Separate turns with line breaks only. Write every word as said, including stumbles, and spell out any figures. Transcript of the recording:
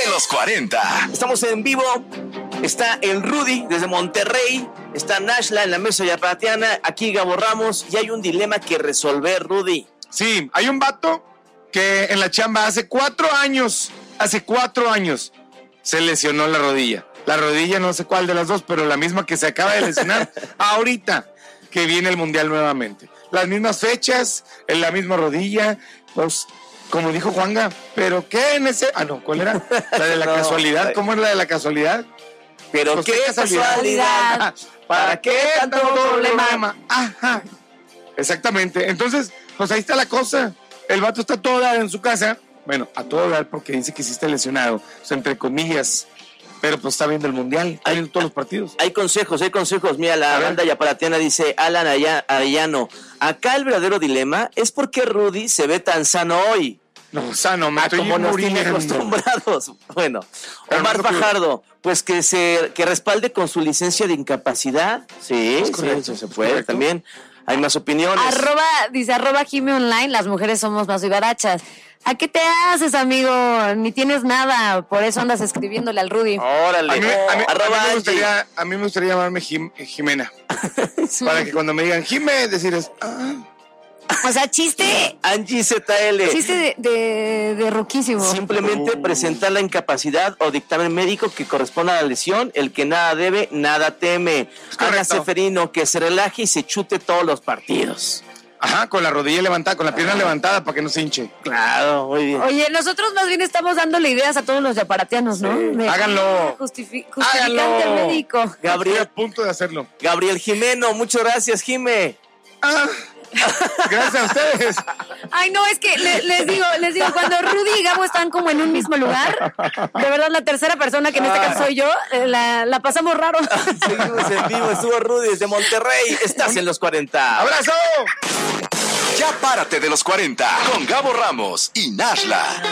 los cuarenta.
Estamos en vivo. Está el Rudy desde Monterrey. Está Nashla en la mesa yaparateana. Aquí Gabo Ramos. Y hay un dilema que resolver, Rudy.
Sí, hay un vato que en la chamba hace cuatro años, hace cuatro años, se lesionó la rodilla. La rodilla no sé cuál de las dos, pero la misma que se acaba de lesionar ahorita que viene el Mundial nuevamente. Las mismas fechas, en la misma rodilla, pues, como dijo Juanga, ¿pero qué en ese...? Ah, no, ¿cuál era? La de la no, casualidad, ¿cómo es la de la casualidad?
¿Pero pues qué, qué casualidad? casualidad?
¿Para qué tanto problema? Ajá, exactamente. Entonces, pues ahí está la cosa. El vato está todo dar en su casa, bueno, a todo dar porque dice que sí está lesionado, o sea, entre comillas, pero pues está viendo el Mundial, está viendo todos los partidos.
Hay consejos, hay consejos. Mira, la banda yaparateana dice, Alan Arellano, acá el verdadero dilema es por qué Rudy se ve tan sano hoy.
No, sano, me
ah,
estoy
como nos tiene acostumbrados. Bueno, Omar Fajardo, pues que se que respalde con su licencia de incapacidad. Sí, sí, eso se puede correcto. También. Hay más opiniones.
Arroba, dice arroba Jime Online, las mujeres somos más vivarachas. ¿A qué te haces, amigo? Ni tienes nada, por eso andas escribiéndole al Rudy.
Órale.
A mí,
oh,
a mí,
arroba
a mí, me, gustaría, a mí me gustaría llamarme Jim, Jimena. Sí. Para que cuando me digan Jime, decirles... Ah.
O sea, chiste...
Angie Z L.
Chiste de, de, de roquísimo.
Simplemente uh. presentar la incapacidad o dictamen médico que corresponda a la lesión. El que nada debe, nada teme. Ana Seferino, que se relaje y se chute todos los partidos.
Ajá, con la rodilla levantada, con la pierna ah. levantada para que no se hinche.
Claro, muy bien.
Oye, nosotros más bien estamos dándole ideas a todos los yaparateanos, ¿no?
Sí. Háganlo.
Justifi- justificante Háganlo. médico.
Gabriel,
a punto de hacerlo.
Gabriel Jimeno, muchas gracias, Jime.
Ah. Gracias a ustedes.
Ay, no, es que le, les digo, les digo, cuando Rudy y Gabo están como en un mismo lugar, de verdad la tercera persona, que en este caso soy yo, la, la pasamos raro.
Seguimos en vivo, estuvo Rudy desde Monterrey. Estás en los cuarenta.
¡Abrazo!
Ya párate de los cuarenta con Gabo Ramos y Nashla.